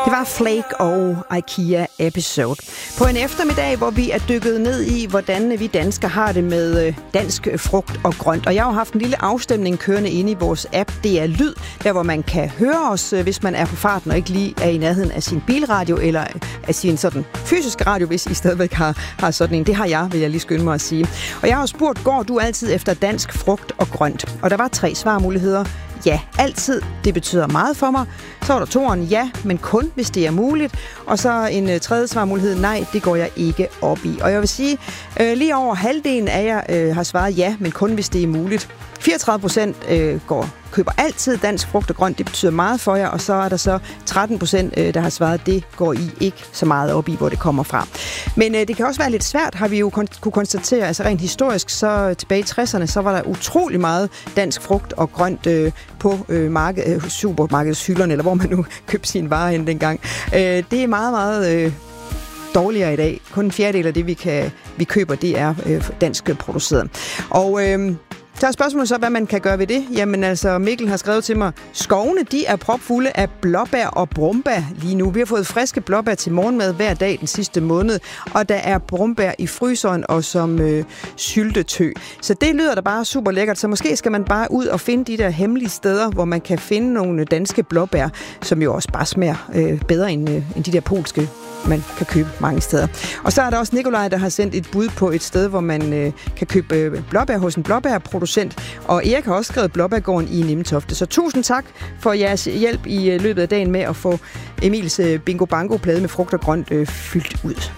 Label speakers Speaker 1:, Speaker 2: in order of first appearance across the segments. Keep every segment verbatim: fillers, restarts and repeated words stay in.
Speaker 1: Det var Flake og IKEA Episode. På en eftermiddag, hvor vi er dykket ned i, hvordan vi danskere har det med dansk frugt og grønt. Og jeg har haft en lille afstemning kørende inde i vores app, det er Lyd, der hvor man kan høre os, hvis man er på farten og ikke lige er i nærheden af sin bilradio eller af sin sådan fysiske radio, hvis I stadigvæk har, har sådan en. Det har jeg, vil jeg lige skynde mig at sige. Og jeg har spurgt, går du altid efter dansk frugt og grønt? Og der var tre svarmuligheder. Ja, altid. Det betyder meget for mig. Så var der toeren ja, men kun hvis det er muligt. Og så en uh, tredje svarmulighed, nej, det går jeg ikke op i. Og jeg vil sige, uh, lige over halvdelen af jer uh, har svaret ja, men kun hvis det er muligt. fireogtredive procent uh, går køber altid dansk frugt og grønt. Det betyder meget for jer. Og så er der så tretten procent, uh, der har svaret, det går I ikke så meget op i, hvor det kommer fra. Men uh, det kan også være lidt svært, har vi jo kon- kunne konstatere. Altså rent historisk, så tilbage i tresserne, så var der utrolig meget dansk frugt og grønt uh, på uh, marked, uh, supermarkedshylderne, eller hvor man nu købte sine varer hen dengang. Uh, det er meget, meget uh, dårligere i dag. Kun en fjerdedel af det, vi, kan, vi køber, det er uh, dansk produceret. Og uh, så er spørgsmålet så, hvad man kan gøre ved det. Jamen altså, Mikkel har skrevet til mig, skovene, de er propfulde af blåbær og brumbær lige nu. Vi har fået friske blåbær til morgenmad hver dag den sidste måned, og der er brumbær i fryseren og som øh, syltetø. Så det lyder da bare super lækkert, så måske skal man bare ud og finde de der hemmelige steder, hvor man kan finde nogle danske blåbær, som jo også bare smager øh, bedre end, øh, end de der polske, man kan købe mange steder. Og så er der også Nikolaj, der har sendt et bud på et sted, hvor man øh, kan købe øh, blåbær hos en blåbærproducent. Og Erik har også skrevet Blåbærgården i Nimtofte. Så tusind tak for jeres hjælp i øh, løbet af dagen med at få Emils øh, Bingo Bango-plade med frugt og grønt øh, fyldt ud.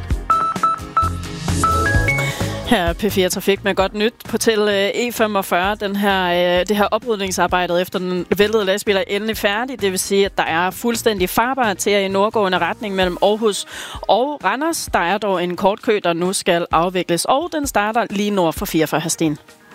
Speaker 2: Her er P fire Trafik med godt nyt på til E femogfyrre. Den her, det her oprydningsarbejde efter den væltede lastbil er endelig færdig. Det vil sige, at der er fuldstændig farbart til at i nordgående retning mellem Aarhus og Randers. Der er dog en kort kø, der nu skal afvikles, og den starter lige nord for fireogfyrre Stien.